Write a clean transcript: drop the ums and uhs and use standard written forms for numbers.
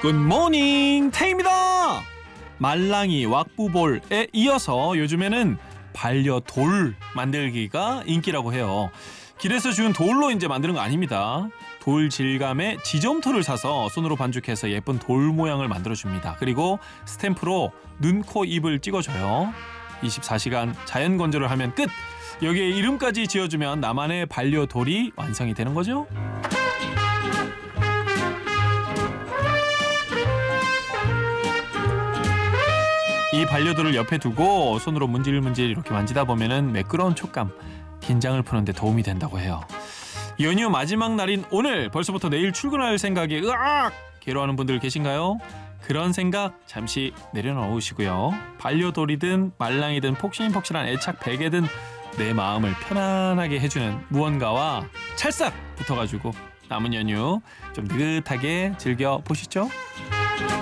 굿모닝 태입니다. 말랑이 왁부볼에 이어서 요즘에는 반려돌 만들기가 인기라고 해요. 길에서 주운 돌로 이제 만드는 거 아닙니다. 돌 질감의 지점토를 사서 손으로 반죽해서 예쁜 돌 모양을 만들어줍니다. 그리고 스탬프로 눈, 코, 입을 찍어줘요. 24시간 자연 건조를 하면 끝! 여기에 이름까지 지어주면 나만의 반려돌이 완성이 되는 거죠. 이 반려돌을 옆에 두고 손으로 문질문질 이렇게 만지다 보면은 매끄러운 촉감, 긴장을 푸는 데 도움이 된다고 해요. 연휴 마지막 날인 오늘 벌써부터 내일 출근할 생각에 으악! 괴로워하는 분들 계신가요? 그런 생각 잠시 내려놓으시고요. 반려돌이든 말랑이든 폭신폭신한 애착 베개든 내 마음을 편안하게 해주는 무언가와 찰싹 붙어가지고 남은 연휴 좀 느긋하게 즐겨보시죠.